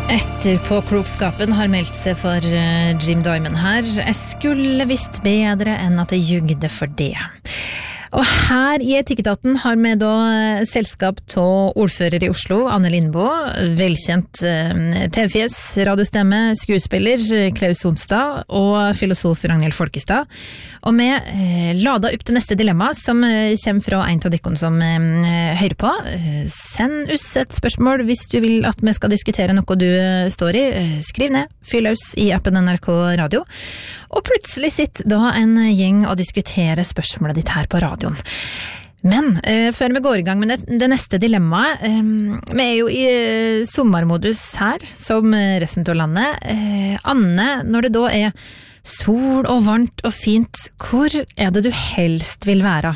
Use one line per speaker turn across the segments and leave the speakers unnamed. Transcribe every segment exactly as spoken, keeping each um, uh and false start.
Etterpåklokskapen har meldt seg for Jim Diamond her. Jeg skulle visst bedre enn at jeg jugde for det. Og her i Etikketaten har vi da selskap til ordfører i Oslo, Anne Lindboe, velkjent T V-fjes, radiostemme, skuespiller Klaus Sonstad og filosof Ragnhild Folkestad. Og vi lada opp det neste dilemma som kommer fra en av dykkene som hører på. Send oss et spørsmål hvis du vil at vi skal diskutere noe du står i. Skriv ned, fyll løs i appen N R K Radio. Og plutselig sitter da en gjeng og diskuterer spørsmålet ditt her på radio. Men eh, før vi går i gang med det, det neste dilemmaet, eh, vi er jo i eh, sommermodus her, som resten av landet. Eh, Anne, når det da er sol og varmt og fint, hvor er det du helst vil være?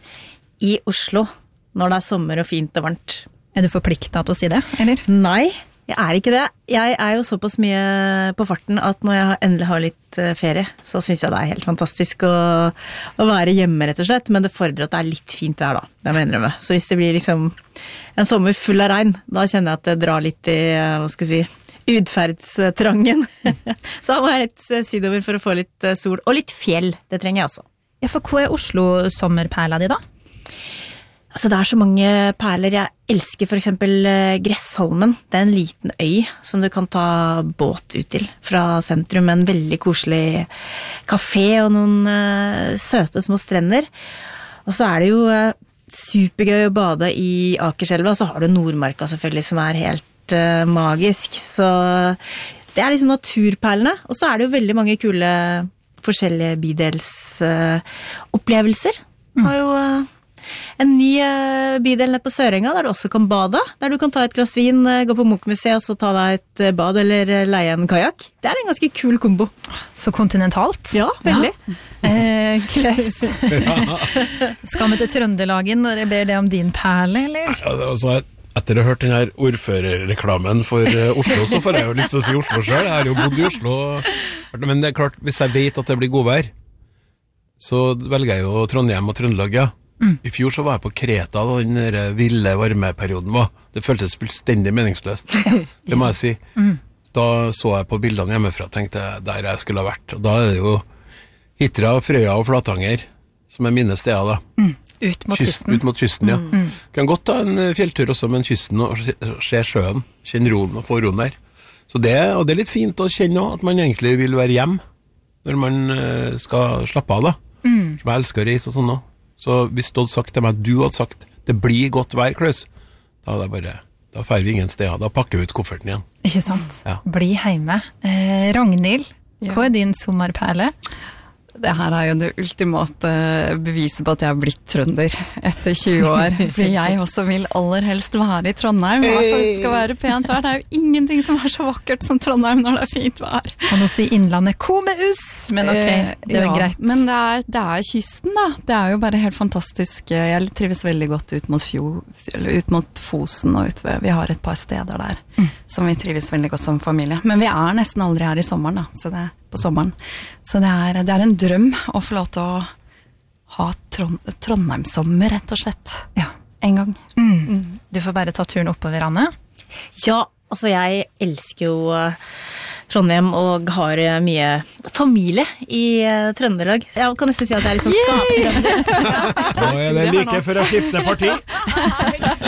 I Oslo, når det er sommer og fint og varmt.
Er du forpliktet til å si det, eller?
Nei, jeg er ikke det. Jeg er jo såpass mye på farten at når jeg endelig har litt ferie, så synes jeg det er helt fantastisk å, å være hjemme rett og slett, men det fordrer at det er litt fint vær da, det må jeg innrømme. Så hvis det blir liksom en sommer full av regn, da kjenner jeg at det drar litt i, hva skal jeg si, utferdstrangen. Så da må jeg litt sydover for å få litt sol, og litt fjell, det trenger jeg også.
Ja, for hva er Oslo-sommerperla di da?
Altså det er så mange perler. Jeg elsker for eksempel Gressholmen. Det er en liten øy som du kan ta båt ut til fra sentrum, med en veldig koselig kafé og noen uh, søte små strender. Og så er det jo uh, supergøy å bade i Akerselva, og så har du Nordmarka selvfølgelig som er helt uh, magisk. Så det er liksom naturperlene, og så er det jo veldig mange kule forskjellige bydelsopplevelser. Uh, opplevelser. Har jo uh, en ny uh, bydel nede på Sørenga, der du også kan bade, der du kan ta et glass vin, uh, gå på Munch-museet, og så ta deg et uh, bad, eller uh, leie en kajak. Det er en ganske kul kombo.
Så kontinentalt.
Ja, veldig.
Ja. Eh, Klaus, skal vi til Trøndelagen når jeg ber det om din perle, eller?
Altså, etter å ha hørt den her ordførerreklamen for uh, Oslo, så får jeg jo lyst til å si Oslo selv. Jeg har jo bodd i Oslo, men det er klart, hvis jeg vet at det blir godvær, så velger jeg jo Trondheim og Trøndelag, ja. Mm. I fjor så var jeg på Kreta, da den der ville varmeperioden var. Det føltes fullstendig meningsløst, det må jeg si. Mm. Da så jeg på bildene hjemmefra, tenkte jeg der jeg skulle ha vært. Og da er det jo Hitra, Frøya og Flatanger som er mine steder da.
Mm. Ut mot
Kyst,
kysten.
Ut mot kysten, ja. Mm. Kan godt ta en fjelltur også med kysten og se sjøen, kjenne roen og få roen der. Så det, og det er litt fint å kjenne også, at man egentlig vil være hjem når man skal slappe av da. Mm. Som jeg elsker å reise og sånn også. Så hvis du hadde sagt til meg, du hadde sagt, det blir godt vær, Klaus, da hadde jeg bare, da feirer vi ingen steder, da pakker vi ut kofferten igjen.
Ikke sant?
Ja.
Bli hjemme. Eh, Ragnhild, ja. Hva er din sommerperle?
Det her er jo det ultimate beviset på at jeg har blitt trønder etter tjue år, fordi jeg også vil aller helst være i Trondheim, og det skal være pent vær. Det er jo ingenting som er så vakkert som Trondheim når det er fint vær.
Og nå sier Innlandet komeus, men ok, det er
ja,
greit.
Men det er, det er kysten da, det er jo bare helt fantastisk. Jeg trives veldig godt ut mot, fjord, ut mot Fosen og utover. Vi har et par steder der mm. som vi trives veldig godt som familie. Men vi er nesten aldri her i sommeren da, så det på sommeren. Så det er, det er en drøm å få lov til å ha Trond, Trondheimssommer, rett og slett. Ja. En gang.
Mm. Mm. Du får bare ta turen oppover, Anne.
Ja, altså jeg elsker jo Trondheim og har mye familie i Trøndelag. Jeg kan nesten si at det er litt sånn skaptrønder.
Nå er det like før jeg skifter parti.